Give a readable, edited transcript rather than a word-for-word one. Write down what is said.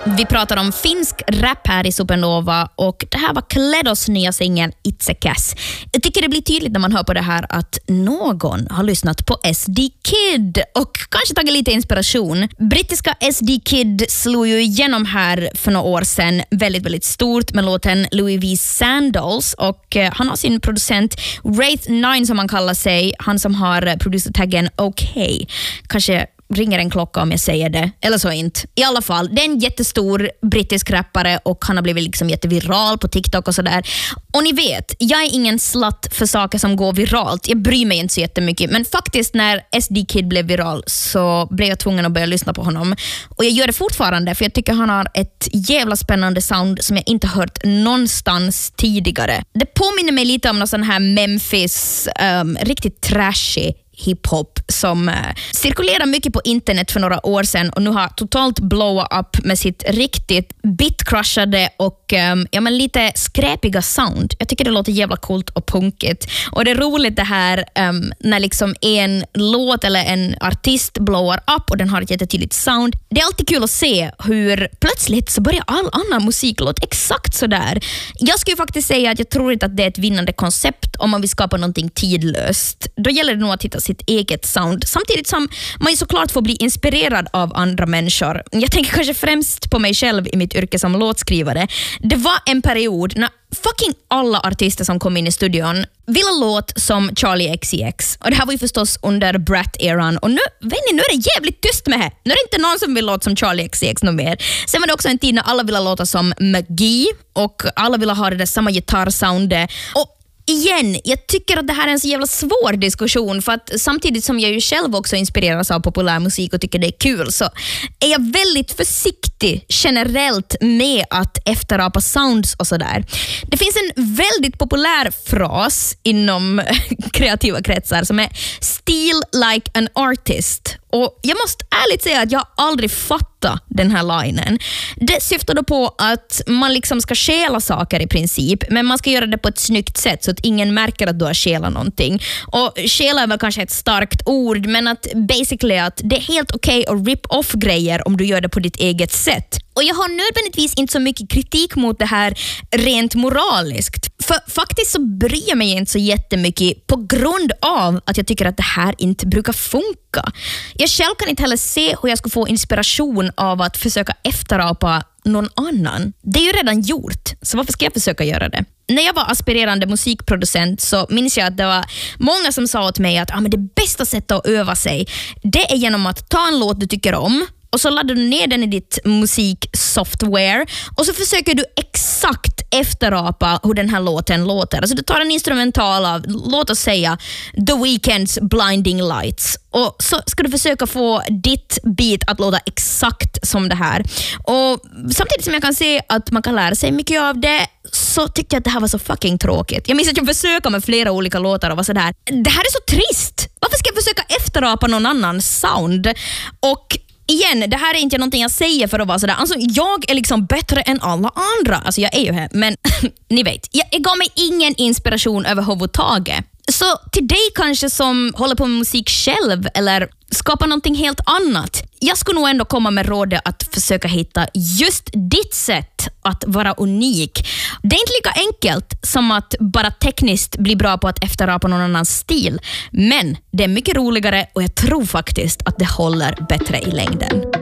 Vi pratar om finsk rap här i Supernova och det här var Kledos nya singel It's a Cass. Jag tycker det blir tydligt när man hör på det här att någon har lyssnat på SD Kid och kanske tagit lite inspiration. Brittiska SD Kid slog ju igenom här för några år sedan väldigt, väldigt stort med låten Louis V. Sandals och han har sin producent Wraith9 som han kallar sig, han som har producertaggen OK. Kanske ringer en klocka om jag säger det, eller så inte. I alla fall, det är en jättestor brittisk rappare och han har blivit liksom jätteviral på TikTok och sådär. Och ni vet, jag är ingen slatt för saker som går viralt. Jag bryr mig inte så jättemycket. Men faktiskt när SD Kid blev viral så blev jag tvungen att börja lyssna på honom. Och jag gör det fortfarande för jag tycker han har ett jävla spännande sound som jag inte hört någonstans tidigare. Det påminner mig lite om någon sån här Memphis, riktigt trashy hiphop som cirkulerar mycket på internet för några år sedan och nu har totalt blowa upp med sitt riktigt bitcrushade och lite skräpiga sound. Jag tycker det låter jävla coolt och punkigt. Och det är roligt det här när liksom en låt eller en artist blowar upp och den har ett jättetydligt sound. Det är alltid kul att se hur plötsligt så börjar all annan musik låta exakt så där. Jag skulle faktiskt säga att jag tror inte att det är ett vinnande koncept om man vill skapa någonting tidlöst. Då gäller det nog att hitta sitt eget sound. Samtidigt som man ju såklart får bli inspirerad av andra människor. Jag tänker kanske främst på mig själv i mitt yrke som låtskrivare. Det var en period när fucking alla artister som kom in i studion ville låt som Charlie XCX. Och det här var ju förstås under Brat-eran. Och nu är det jävligt tyst med det. Nu är det inte någon som vill låta som Charlie XCX något mer. Sen var det också en tid när alla ville låta som McGee och alla ville ha det där samma gitarrsoundet. Och igen, jag tycker att det här är en så jävla svår diskussion för att samtidigt som jag ju själv också inspireras av populärmusik och tycker det är kul så är jag väldigt försiktig generellt med att efterapa sounds och sådär. Det finns en väldigt populär fras inom kreativa kretsar som är "steal like an artist". Och jag måste ärligt säga att jag aldrig fattat den här linen. Det syftar då på att man liksom ska stjäla saker i princip, men man ska göra det på ett snyggt sätt så att ingen märker att du har stjälat någonting. Och stjäla är väl kanske ett starkt ord, men att basically att det är helt okej att rip off grejer om du gör det på ditt eget sätt. Och jag har nödvändigtvis inte så mycket kritik mot det här rent moraliskt. För faktiskt så bryr jag mig inte så jättemycket på grund av att jag tycker att det här inte brukar funka. Jag själv kan inte heller se hur jag ska få inspiration av att försöka efterapa någon annan. Det är ju redan gjort, så varför ska jag försöka göra det? När jag var aspirerande musikproducent så minns jag att det var många som sa åt mig att men det bästa sättet att öva sig, det är genom att ta en låt du tycker om och så laddar du ner den i ditt musiksoftware och så försöker du exakt efterapa hur den här låten låter. Alltså du tar en instrumental av, låt oss säga, The Weeknd's Blinding Lights och så ska du försöka få ditt beat att låta exakt som det här. Och samtidigt som jag kan se att man kan lära sig mycket av det så tyckte jag att det här var så fucking tråkigt. Jag minns att jag försökte med flera olika låtar och var sådär, det här är så trist. Varför ska jag försöka efterapa någon annans sound? Och igen, det här är inte någonting jag säger för att vara sådär. Alltså, jag är liksom bättre än alla andra. Alltså, jag är ju här. Men ni vet, jag gav mig ingen inspiration överhuvudtaget. Så till dig kanske som håller på med musik själv eller skapar någonting helt annat. Jag skulle nog ändå komma med rådet att försöka hitta just ditt sätt att vara unik. Det är inte lika enkelt som att bara tekniskt bli bra på att efterapa någon annans stil. Men det är mycket roligare och jag tror faktiskt att det håller bättre i längden.